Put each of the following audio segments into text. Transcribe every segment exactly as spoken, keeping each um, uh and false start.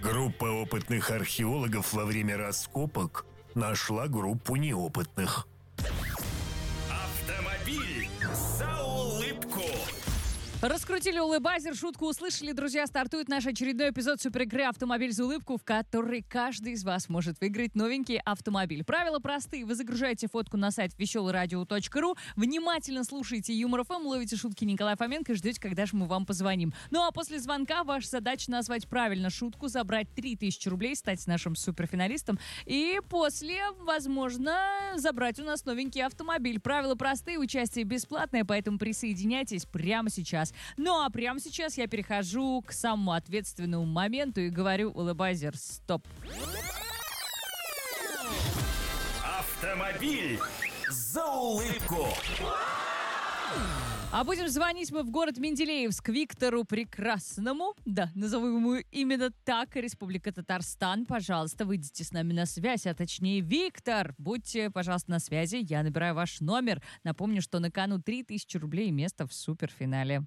Группа опытных археологов во время раскопок нашла группу неопытных. Автомобиль за улыбку. Раскрутили улыбайзер, шутку услышали, друзья. Стартует наш очередной эпизод суперигры «Автомобиль за улыбку», в которой каждый из вас может выиграть новенький автомобиль. Правила простые. Вы загружаете фотку на сайт веселый радио точка ру, внимательно слушаете Юмор ФМ, ловите шутки Николая Фоменко и ждете, когда же мы вам позвоним. Ну а после звонка ваша задача назвать правильно шутку, забрать три тысячи рублей, стать нашим суперфиналистом и после, возможно, забрать у нас новенький автомобиль. Правила простые, участие бесплатное, поэтому присоединяйтесь прямо сейчас. Ну а прямо сейчас я перехожу к самому ответственному моменту и говорю: улыбайзер, стоп. Автомобиль за улыбку. А будем звонить мы в город Менделеевск Виктору Прекрасному. Да, назову ему именно так. Республика Татарстан. Пожалуйста, выйдите с нами на связь, а точнее Виктор. Будьте, пожалуйста, на связи. Я набираю ваш номер. Напомню, что на кону три тысячи рублей и место в суперфинале.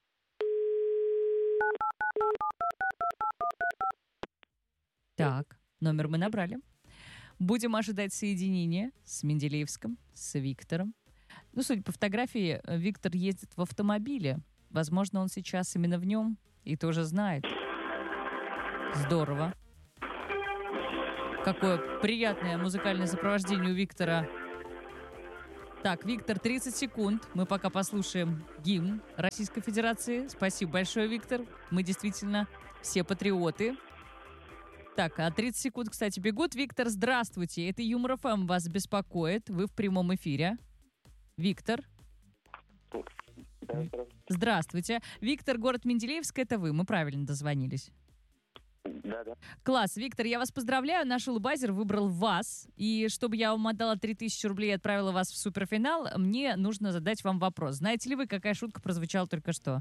Так, номер мы набрали. Будем ожидать соединения с Менделеевском, с Виктором. Ну, судя по фотографии, Виктор ездит в автомобиле. Возможно, он сейчас именно в нем и тоже знает. Здорово. Какое приятное музыкальное сопровождение у Виктора. Так, Виктор, тридцать секунд. Мы пока послушаем гимн Российской Федерации. Спасибо большое, Виктор. Мы действительно все патриоты. Так, а тридцать секунд, кстати, бегут. Виктор, здравствуйте. Это Юмор ФМ вас беспокоит. Вы в прямом эфире. Виктор. Да, здравствуйте. Виктор, город Менделеевск, это вы. Мы правильно дозвонились. Да, да. Класс. Виктор, я вас поздравляю. Наш улыбайзер выбрал вас. И чтобы я вам отдала три тысячи рублей и отправила вас в суперфинал, мне нужно задать вам вопрос. Знаете ли вы, какая шутка прозвучала только что?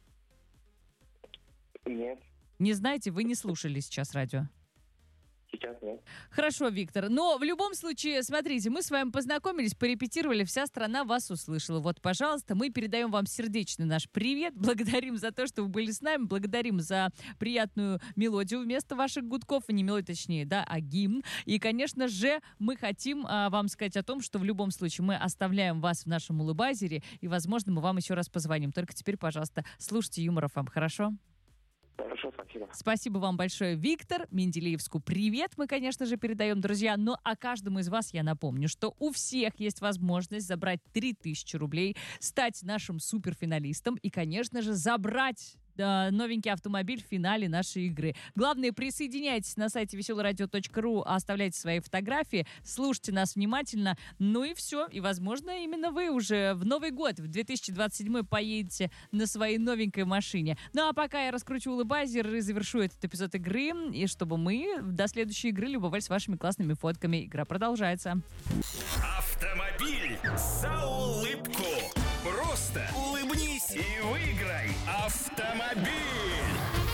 Нет, Не знаете? Вы не слушали сейчас радио. сейчас нет. Хорошо, Виктор. Но в любом случае, смотрите, мы с вами познакомились, порепетировали, вся страна вас услышала. Вот, пожалуйста, мы передаем вам сердечный наш привет. Благодарим за то, что вы были с нами. Благодарим за приятную мелодию вместо ваших гудков. Не мелодию, точнее, да, а гимн. И, конечно же, мы хотим а, вам сказать о том, что в любом случае мы оставляем вас в нашем улыбайзере. И, возможно, мы вам еще раз позвоним. Только теперь, пожалуйста, слушайте Юмор ФМ, хорошо? Хорошо, спасибо. Спасибо вам большое, Виктор. Менделеевску привет мы, конечно же, передаем, друзья. Но а каждому из вас я напомню, что у всех есть возможность забрать три тысячи рублей, стать нашим суперфиналистом и, конечно же, забрать да, новенький автомобиль в финале нашей игры. Главное, присоединяйтесь на сайте веселый радио точка ру, оставляйте свои фотографии, слушайте нас внимательно. Ну и все. И, возможно, именно вы уже в Новый год, в две тысячи двадцать седьмой, поедете на своей новенькой машине. Ну а пока я раскручу улыбайзер и завершу этот эпизод игры, и чтобы мы до следующей игры любовались вашими классными фотками. Игра продолжается. Автомобиль за улыбку. Просто улыбнись и выиграй автомобиль.